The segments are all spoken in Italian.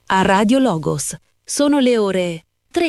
a Radio Logos. Sono le ore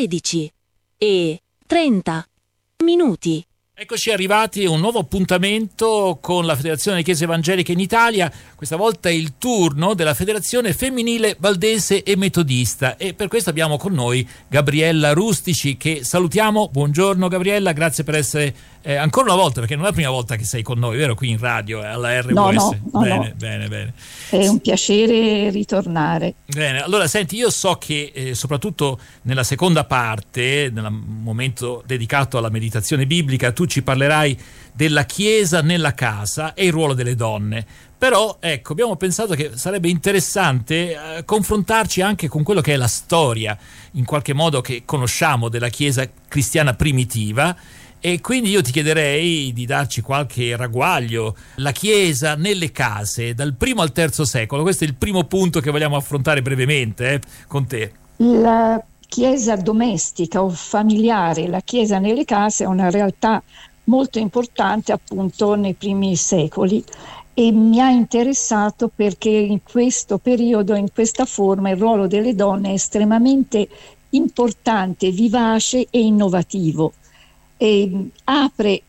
13:30. Eccoci arrivati a un nuovo appuntamento con la Federazione delle Chiese Evangeliche in Italia. Questa volta è il turno della Federazione Femminile Valdese e Metodista e per questo abbiamo con noi Gabriella Rustici, che salutiamo. Buongiorno Gabriella, grazie per essere ancora una volta, perché non è la prima volta che sei con noi, vero? Qui in radio, alla RWS. No. Bene. È un piacere ritornare. Bene, allora senti, io so che soprattutto nella seconda parte, nel momento dedicato alla meditazione biblica, tu ci parlerai della Chiesa nella casa e il ruolo delle donne. Però ecco, abbiamo pensato che sarebbe interessante confrontarci anche con quello che è la storia, in qualche modo, che conosciamo della Chiesa cristiana primitiva. E quindi io ti chiederei di darci qualche ragguaglio. La Chiesa nelle case, dal primo al terzo secolo. Questo è il primo punto che vogliamo affrontare brevemente con te. La Chiesa domestica o familiare, la Chiesa nelle case, è una realtà molto importante appunto nei primi secoli, e mi ha interessato perché in questo periodo, in questa forma, il ruolo delle donne è estremamente importante, vivace e innovativo. E apre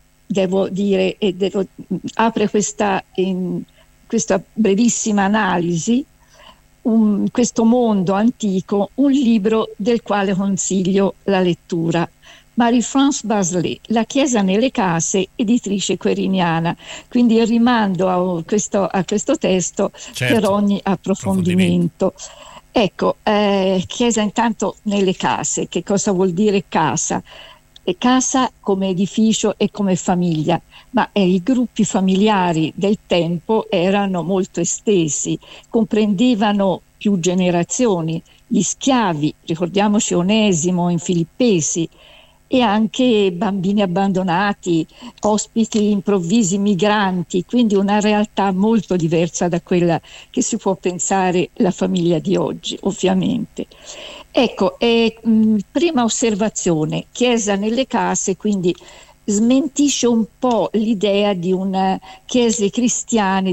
questa brevissima analisi, questo mondo antico, un libro del quale consiglio la lettura. Marie-France Bachelet, La Chiesa nelle case, editrice queriniana. Quindi rimando a questo testo, certo, per ogni approfondimento. Ecco, Chiesa intanto nelle case. Che cosa vuol dire casa? Casa come edificio e come famiglia, ma i gruppi familiari del tempo erano molto estesi, comprendevano più generazioni, gli schiavi, ricordiamoci Onesimo in Filippesi, e anche bambini abbandonati, ospiti improvvisi, migranti, quindi una realtà molto diversa da quella che si può pensare la famiglia di oggi, ovviamente. Ecco, prima osservazione, Chiesa nelle case, quindi smentisce un po' l'idea di chiese cristiane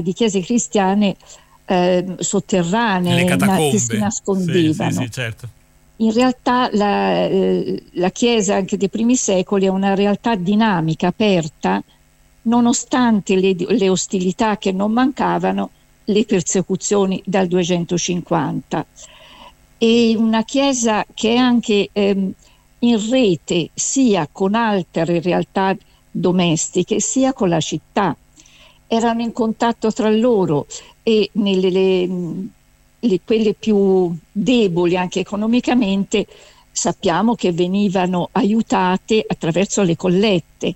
sotterranee, che si nascondevano. Sì, certo. In realtà la Chiesa anche dei primi secoli è una realtà dinamica, aperta, nonostante le ostilità che non mancavano, le persecuzioni dal 250. E una Chiesa che è anche in rete esse con altre realtà domestiche, sia con la città. Erano in contatto tra loro e quelle più deboli anche economicamente sappiamo che venivano aiutate attraverso le collette,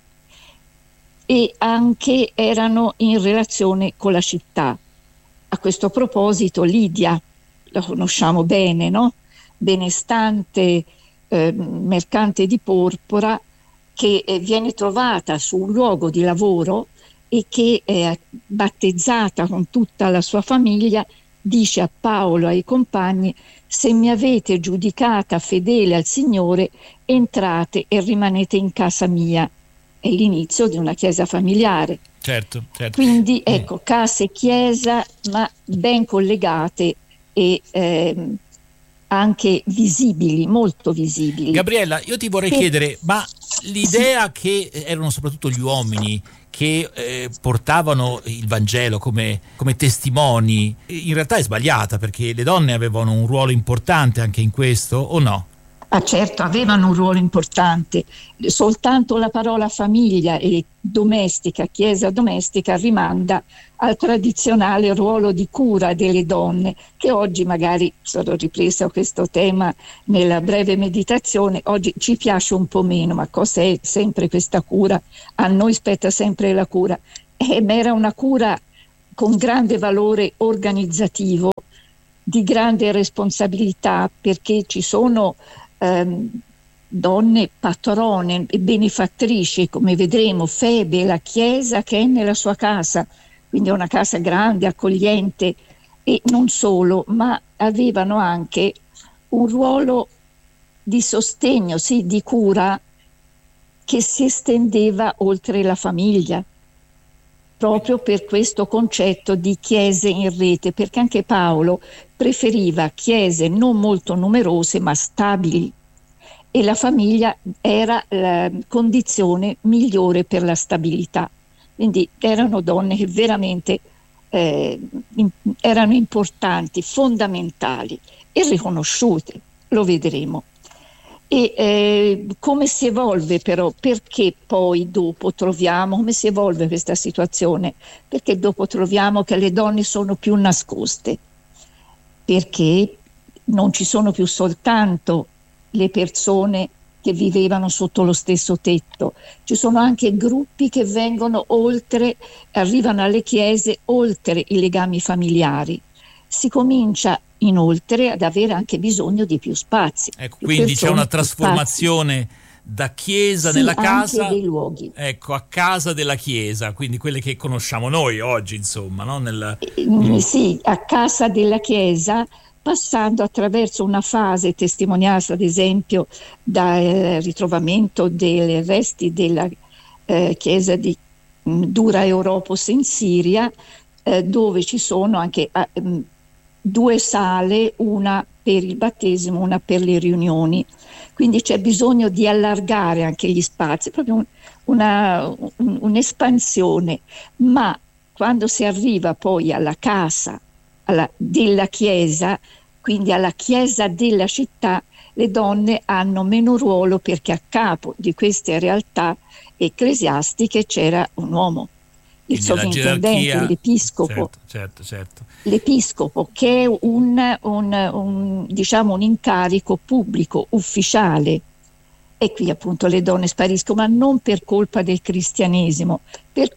e anche erano in relazione con la città. A questo proposito Lidia, la conosciamo bene, no? Benestante, mercante di porpora, che viene trovata su un luogo di lavoro e che è battezzata con tutta la sua famiglia, dice a Paolo e ai compagni: se mi avete giudicata fedele al Signore, entrate e rimanete in casa mia. È l'inizio di una chiesa familiare. Certo. Quindi ecco, casa e chiesa, ma ben collegate e anche visibili, molto visibili. Gabriella, io ti vorrei chiedere, ma l'idea che erano soprattutto gli uomini che portavano il Vangelo come testimoni, in realtà è sbagliata, perché le donne avevano un ruolo importante anche in questo, o no? Certo, avevano un ruolo importante. Soltanto la parola famiglia e domestica, chiesa domestica, rimanda al tradizionale ruolo di cura delle donne, che oggi magari, sono ripresa questo tema nella breve meditazione, oggi ci piace un po' meno, ma cos'è sempre questa cura? A noi spetta sempre la cura. Ma era una cura con grande valore organizzativo, di grande responsabilità, perché ci sono donne patrone e benefattrici, come vedremo Febe, la Chiesa che è nella sua casa, quindi è una casa grande, accogliente, e non solo, ma avevano anche un ruolo di sostegno, sì, di cura, che si estendeva oltre la famiglia. proprio per questo concetto di chiese in rete, perché anche Paolo preferiva chiese non molto numerose ma stabili, e la famiglia era la condizione migliore per la stabilità. Quindi erano donne che veramente erano importanti, fondamentali e riconosciute, lo vedremo. E come si evolve però? Perché poi dopo troviamo, come si evolve questa situazione? Perché dopo troviamo che le donne sono più nascoste, perché non ci sono più soltanto le persone che vivevano sotto lo stesso tetto, ci sono anche gruppi che vengono oltre, arrivano alle chiese oltre i legami familiari. Si comincia inoltre ad avere anche bisogno di più spazi. Ecco, più quindi persone, c'è una trasformazione da chiesa nella casa, anche dei luoghi. ecco, a casa della chiesa, quindi quelle che conosciamo noi oggi, insomma, no? Sì, a casa della chiesa, passando attraverso una fase testimoniata, ad esempio, dal ritrovamento dei resti della chiesa di Dura Europos in Siria, dove ci sono anche 2 sale, una per il battesimo, una per le riunioni. Quindi c'è bisogno di allargare anche gli spazi, proprio un'espansione. Ma quando si arriva poi alla casa della chiesa, quindi alla chiesa della città, le donne hanno meno ruolo, perché a capo di queste realtà ecclesiastiche c'era un uomo, il sovrintendente, l'episcopo. Certo. L'episcopo, che è diciamo un incarico pubblico, ufficiale, e qui appunto le donne spariscono, ma non per colpa del cristianesimo, per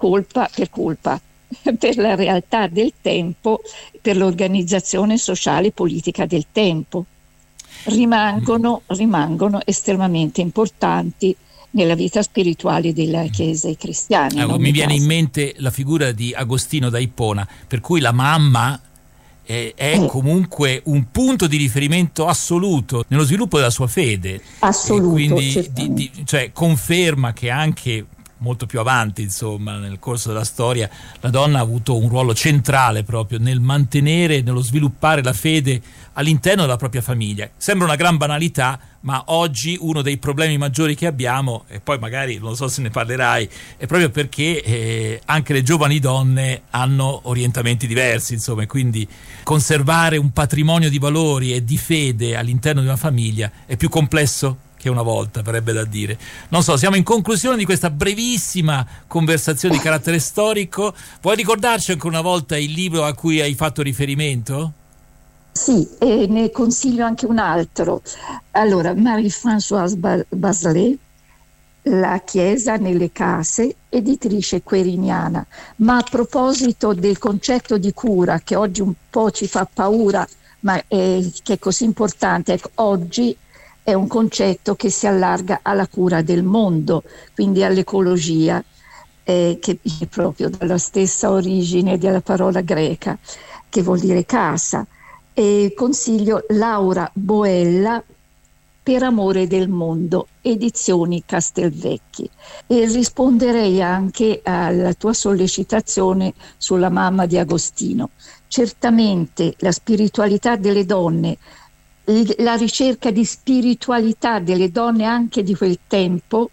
la realtà del tempo, per l'organizzazione sociale e politica del tempo. Rimangono estremamente importanti nella vita spirituale della Chiesa cristiana. Mi viene in mente la figura di Agostino da Ippona, per cui la mamma è comunque un punto di riferimento assoluto nello sviluppo della sua fede. Assoluto, quindi cioè conferma che anche molto più avanti, insomma, nel corso della storia, la donna ha avuto un ruolo centrale proprio nel mantenere, nello sviluppare la fede all'interno della propria famiglia. Sembra una gran banalità, ma oggi uno dei problemi maggiori che abbiamo, e poi magari non so se ne parlerai, è proprio perché anche le giovani donne hanno orientamenti diversi, insomma, e quindi conservare un patrimonio di valori e di fede all'interno di una famiglia è più complesso che una volta, verrebbe da dire. Non so, siamo in conclusione di questa brevissima conversazione di carattere storico. Vuoi ricordarci ancora una volta il libro a cui hai fatto riferimento? Sì, e ne consiglio anche un altro. Allora, Marie-Françoise Bachelet, La Chiesa nelle case, editrice queriniana. Ma a proposito del concetto di cura, che oggi un po' ci fa paura, ma che è così importante, ecco, oggi è un concetto che si allarga alla cura del mondo, quindi all'ecologia, che è proprio dalla stessa origine della parola greca, che vuol dire casa. E consiglio Laura Boella, Per amore del mondo, edizioni Castelvecchi. E risponderei anche alla tua sollecitazione sulla mamma di Agostino. Certamente la spiritualità delle donne, la ricerca di spiritualità delle donne anche di quel tempo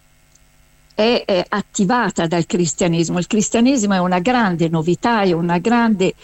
è attivata dal cristianesimo. Il cristianesimo è una grande novità, è una grande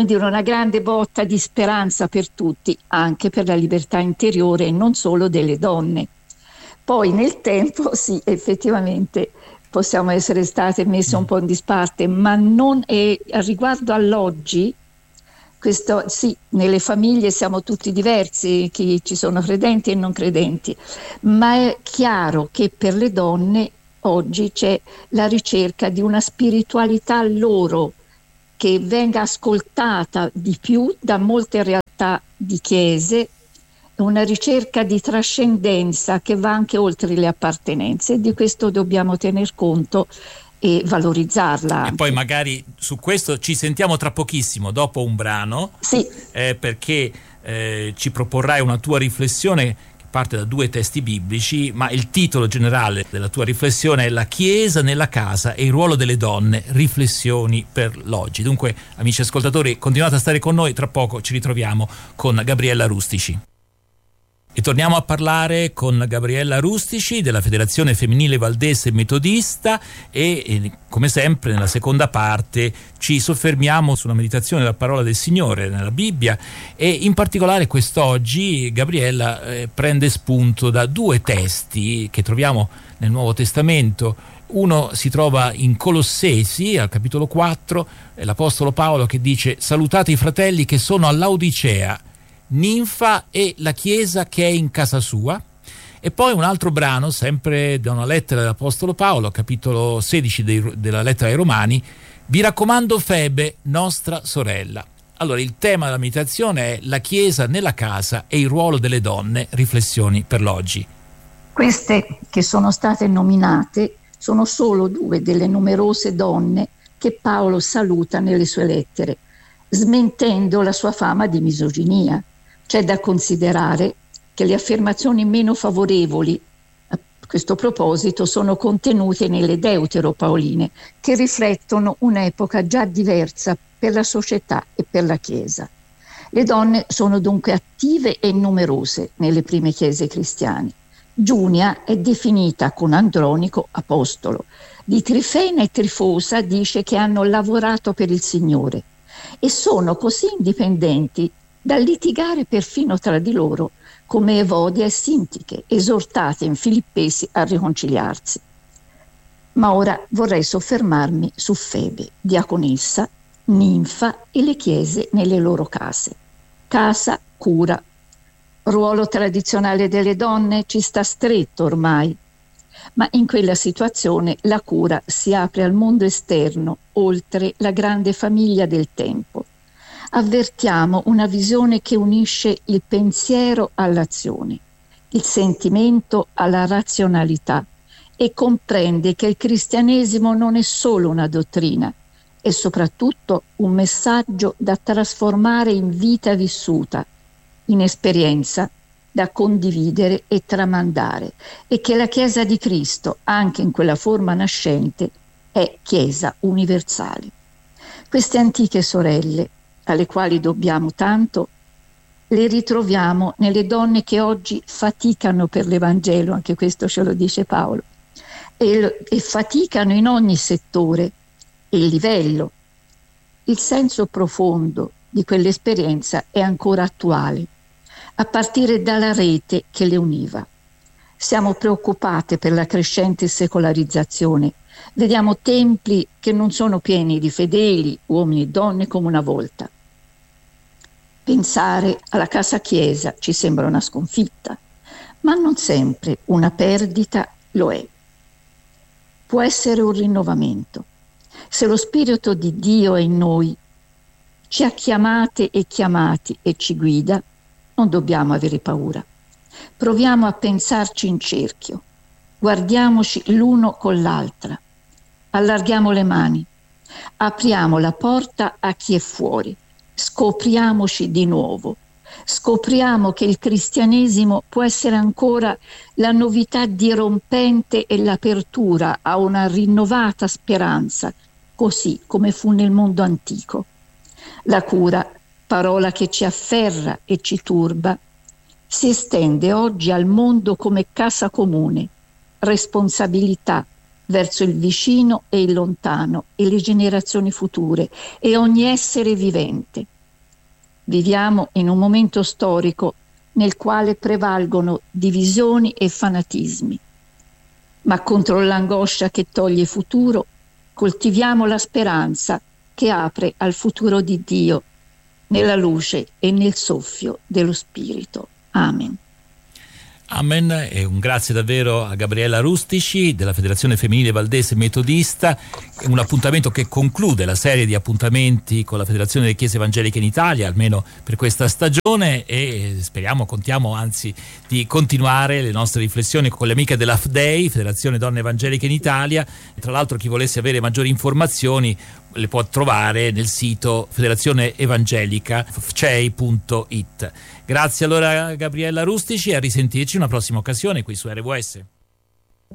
botta di speranza per tutti, anche per la libertà interiore e non solo delle donne. Poi nel tempo sì, effettivamente possiamo essere state messe un po' in disparte, ma non riguardo all'oggi. Questo sì, nelle famiglie siamo tutti diversi, ci sono credenti e non credenti, ma è chiaro che per le donne oggi c'è la ricerca di una spiritualità loro che venga ascoltata di più da molte realtà di chiese, una ricerca di trascendenza che va anche oltre le appartenenze. Di questo dobbiamo tener conto e valorizzarla anche. E poi magari su questo ci sentiamo tra pochissimo, dopo un brano, sì. Perché ci proporrai una tua riflessione che parte da 2 testi biblici, ma il titolo generale della tua riflessione è La Chiesa nella casa e il ruolo delle donne, riflessioni per l'oggi. Dunque, amici ascoltatori, continuate a stare con noi, tra poco ci ritroviamo con Gabriella Rustici. E torniamo a parlare con Gabriella Rustici della Federazione Femminile Valdese Metodista e come sempre nella seconda parte ci soffermiamo su una meditazione della parola del Signore nella Bibbia e in particolare quest'oggi Gabriella prende spunto da 2 testi che troviamo nel Nuovo Testamento. Uno si trova in Colossesi al capitolo 4, è l'Apostolo Paolo che dice: salutate i fratelli che sono a Laodicea, Ninfa e la chiesa che è in casa sua. E poi un altro brano, sempre da una lettera dell'Apostolo Paolo, capitolo 16 della lettera ai Romani: vi raccomando Febe, nostra sorella. Allora, il tema della meditazione è la chiesa nella casa e il ruolo delle donne, riflessioni per l'oggi. Queste che sono state nominate sono solo 2 delle numerose donne che Paolo saluta nelle sue lettere, smentendo la sua fama di misoginia. C'è da considerare che le affermazioni meno favorevoli a questo proposito sono contenute nelle deuteropaoline, che riflettono un'epoca già diversa per la società e per la Chiesa. Le donne sono dunque attive e numerose nelle prime chiese cristiane. Giunia è definita con Andronico apostolo. Di Trifena e Trifosa dice che hanno lavorato per il Signore e sono così indipendenti da litigare perfino tra di loro, come Evodia e Sintiche, esortate in Filippesi a riconciliarsi. Ma ora vorrei soffermarmi su Febe, diaconessa, ninfa e le chiese nelle loro case. Casa, cura. Ruolo tradizionale delle donne ci sta stretto ormai, ma in quella situazione la cura si apre al mondo esterno, oltre la grande famiglia del tempo. Avvertiamo una visione che unisce il pensiero all'azione, il sentimento alla razionalità e comprende che il cristianesimo non è solo una dottrina, è soprattutto un messaggio da trasformare in vita vissuta, in esperienza da condividere e tramandare, e che la Chiesa di Cristo, anche in quella forma nascente, è Chiesa universale. Queste antiche sorelle, alle quali dobbiamo tanto, le ritroviamo nelle donne che oggi faticano per l'Evangelo, anche questo ce lo dice Paolo, e faticano in ogni settore e livello. Il senso profondo di quell'esperienza è ancora attuale, a partire dalla rete che le univa. Siamo preoccupate per la crescente secolarizzazione. Vediamo templi che non sono pieni di fedeli, uomini e donne come una volta. Pensare alla casa chiesa ci sembra una sconfitta, ma non sempre una perdita lo è. Può essere un rinnovamento. Se lo Spirito di Dio è in noi, ci ha chiamate e chiamati e ci guida, non dobbiamo avere paura. Proviamo a pensarci in cerchio, guardiamoci l'uno con l'altra, allarghiamo le mani, apriamo la porta a chi è fuori, scopriamoci di nuovo, scopriamo che il cristianesimo può essere ancora la novità dirompente e l'apertura a una rinnovata speranza, così come fu nel mondo antico. La cura, parola che ci afferra e ci turba, si estende oggi al mondo come casa comune, responsabilità verso il vicino e il lontano e le generazioni future e ogni essere vivente. Viviamo in un momento storico nel quale prevalgono divisioni e fanatismi, ma contro l'angoscia che toglie futuro coltiviamo la speranza che apre al futuro di Dio nella luce e nel soffio dello Spirito. Amen. Amen, e un grazie davvero a Gabriella Rustici della Federazione Femminile Valdese Metodista, un appuntamento che conclude la serie di appuntamenti con la Federazione delle Chiese Evangeliche in Italia, almeno per questa stagione, e contiamo anzi di continuare le nostre riflessioni con le amiche della FDEI, Federazione Donne Evangeliche in Italia. Tra l'altro, chi volesse avere maggiori informazioni le può trovare nel sito Federazione Evangelica FCEI.it. Grazie allora Gabriella Rustici, a risentirci una prossima occasione qui su RWS.